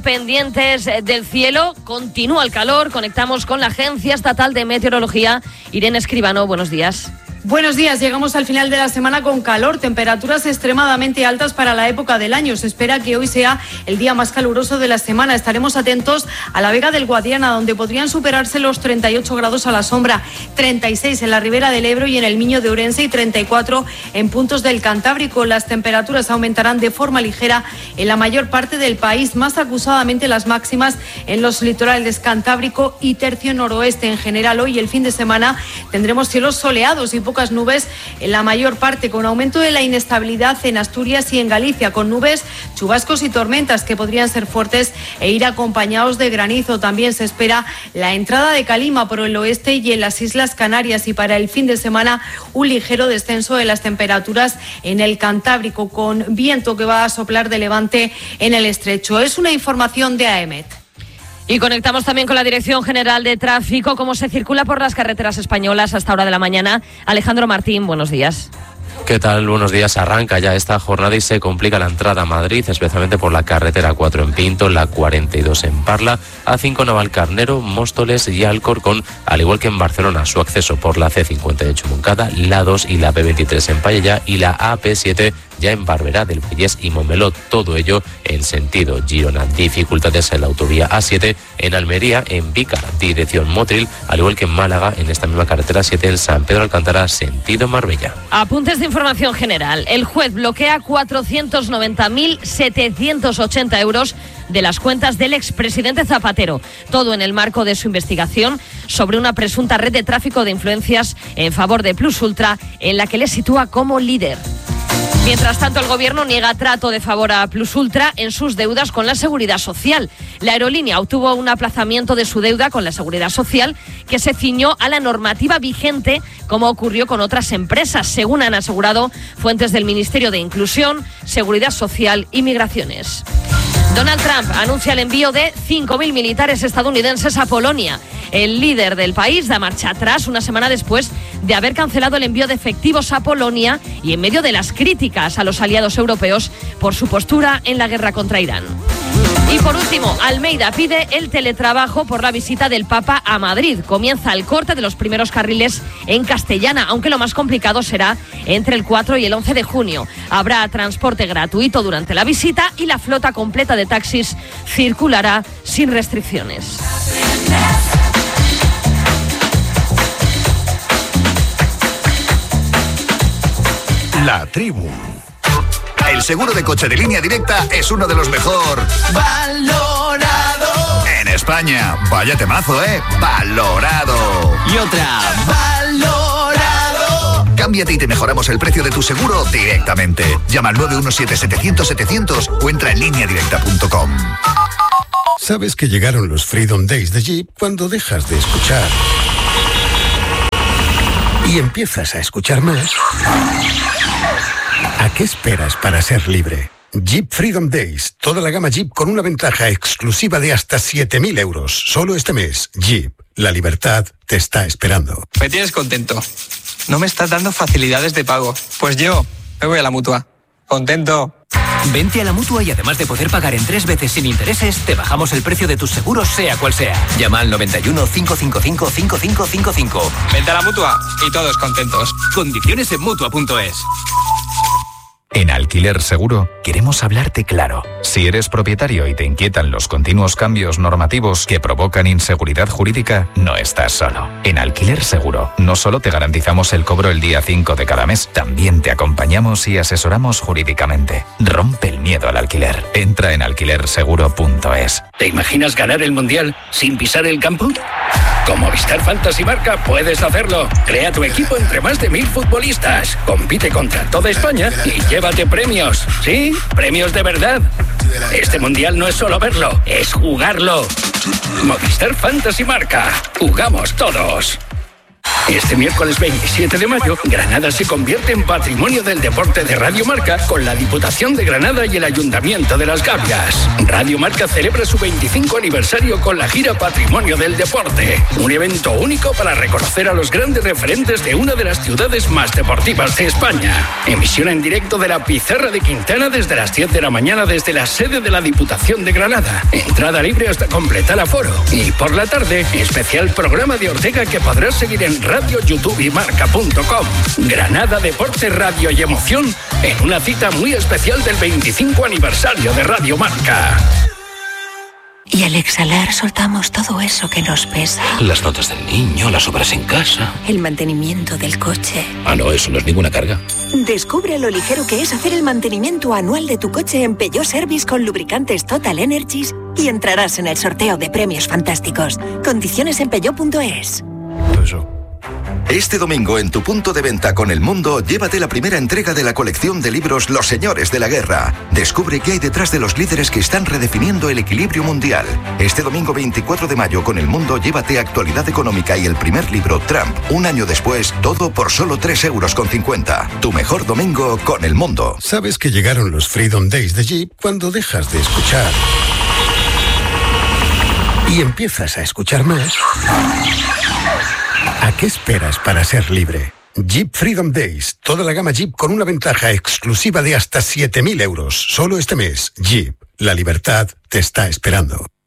Pendientes del cielo, continúa el calor. Conectamos con la Agencia Estatal de Meteorología. Irene Escribano, buenos días. Buenos días, llegamos al final de la semana con calor, temperaturas extremadamente altas para la época del año. Se espera que hoy sea el día más caluroso de la semana. Estaremos atentos a la Vega del Guadiana, donde podrían superarse los 38 grados a la sombra, 36 en la Ribera del Ebro y en el Miño de Ourense y 34 en puntos del Cantábrico. Las temperaturas aumentarán de forma ligera en la mayor parte del país, más acusadamente las máximas en los litorales Cantábrico y tercio noroeste. En general, hoy y el fin de semana tendremos cielos soleados y pocas nubes en la mayor parte, con aumento de la inestabilidad en Asturias y en Galicia, con nubes, chubascos y tormentas que podrían ser fuertes e ir acompañados de granizo. También se espera la entrada de calima por el oeste y en las Islas Canarias, y para el fin de semana un ligero descenso de las temperaturas en el Cantábrico, con viento que va a soplar de levante en el estrecho. Es una información de AEMET. Y conectamos también con la Dirección General de Tráfico. ¿Cómo se circula por las carreteras españolas hasta hora de la mañana? Alejandro Martín, buenos días. ¿Qué tal? Buenos días. Arranca ya esta jornada y se complica la entrada a Madrid, especialmente por la carretera 4 en Pinto, la 42 en Parla, A5 Navalcarnero, Móstoles y Alcorcón, al igual que en Barcelona, su acceso por la C58 Montcada, la 2 y la P23 en Pallejà y la AP7 ya en Barberá del Vallès y Montmeló, todo ello en sentido Girona. Dificultades en la autovía A7 en Almería, en Vícar, dirección Motril, al igual que en Málaga, en esta misma carretera 7 en San Pedro Alcántara, sentido Marbella. Apuntes de información general. El juez bloquea 490.780 euros de las cuentas del expresidente Zapatero, todo en el marco de su investigación sobre una presunta red de tráfico de influencias en favor de Plus Ultra, en la que le sitúa como líder. Mientras tanto, el Gobierno niega trato de favor a Plus Ultra en sus deudas con la Seguridad Social. La aerolínea obtuvo un aplazamiento de su deuda con la Seguridad Social que se ciñó a la normativa vigente, como ocurrió con otras empresas, según han asegurado fuentes del Ministerio de Inclusión, Seguridad Social y Migraciones. Donald Trump anuncia el envío de 5.000 militares estadounidenses a Polonia. El líder del país da marcha atrás una semana después de haber cancelado el envío de efectivos a Polonia y en medio de las críticas a los aliados europeos por su postura en la guerra contra Irán. Y por último, Almeida pide el teletrabajo por la visita del Papa a Madrid. Comienza el corte de los primeros carriles en castellana, aunque lo más complicado será entre el 4 y el 11 de junio. Habrá transporte gratuito durante la visita y la flota completa de taxis circulará sin restricciones. La Tribu. El seguro de coche de Línea Directa es uno de los mejor valorado en España. Vaya temazo, valorado. Y otra, valorado. Cámbiate y te mejoramos el precio de tu seguro directamente. Llama al 917-700-700 o entra en lineadirecta.com. ¿Sabes que llegaron los Freedom Days de Jeep cuando dejas de escuchar y empiezas a escuchar más? ¿A qué esperas para ser libre? Jeep Freedom Days. Toda la gama Jeep con una ventaja exclusiva de hasta 7.000 euros. Solo este mes. Jeep. La libertad te está esperando. Me tienes contento. No me estás dando facilidades de pago. Pues yo me voy a la Mutua. Contento. Vente a la Mutua y además de poder pagar en 3 veces sin intereses, te bajamos el precio de tus seguros sea cual sea. Llama al 91 555 5555. Vente a la Mutua y todos contentos. Condiciones en Mutua.es. En Alquiler Seguro queremos hablarte claro. Si eres propietario y te inquietan los continuos cambios normativos que provocan inseguridad jurídica, no estás solo. En Alquiler Seguro no solo te garantizamos el cobro el día 5 de cada mes, también te acompañamos y asesoramos jurídicamente. Rompe el miedo al alquiler. Entra en alquilerseguro.es. ¿Te imaginas ganar el Mundial sin pisar el campo? Con Movistar Fantasy Marca puedes hacerlo. Crea tu equipo entre más de 1.000 futbolistas. Compite contra toda España y llévate premios. ¿Sí? Premios de verdad. Este Mundial no es solo verlo, es jugarlo. Movistar Fantasy Marca. Jugamos todos. Este miércoles 27 de mayo, Granada se convierte en Patrimonio del Deporte de Radio Marca con la Diputación de Granada y el Ayuntamiento de Las Gavias. Radio Marca celebra su 25 aniversario con la gira Patrimonio del Deporte, un evento único para reconocer a los grandes referentes de una de las ciudades más deportivas de España. Emisión en directo de la Pizarra de Quintana desde las 10 de la mañana desde la sede de la Diputación de Granada. Entrada libre hasta completar aforo. Y por la tarde, especial programa de Ortega que podrás seguir en Radio, YouTube y Marca.com. Granada, deporte, radio y emoción en una cita muy especial del 25 aniversario de Radio Marca. Y al exhalar soltamos todo eso que nos pesa. Las notas del niño, las obras en casa. El mantenimiento del coche. Ah, no, eso no es ninguna carga. Descubre lo ligero que es hacer el mantenimiento anual de tu coche en Peugeot Service con lubricantes Total Energies y entrarás en el sorteo de premios fantásticos. Condiciones en peugeot.es. Este domingo en tu punto de venta con El Mundo, llévate la primera entrega de la colección de libros Los Señores de la Guerra. Descubre qué hay detrás de los líderes que están redefiniendo el equilibrio mundial. Este domingo 24 de mayo con El Mundo, llévate Actualidad Económica y el primer libro Trump. Un año después, todo por solo 3,50 €. Tu mejor domingo con El Mundo. ¿Sabes que llegaron los Freedom Days de Jeep cuando dejas de escuchar y empiezas a escuchar más? ¿A qué esperas para ser libre? Jeep Freedom Days. Toda la gama Jeep con una ventaja exclusiva de hasta 7.000 €. Solo este mes. Jeep. La libertad te está esperando.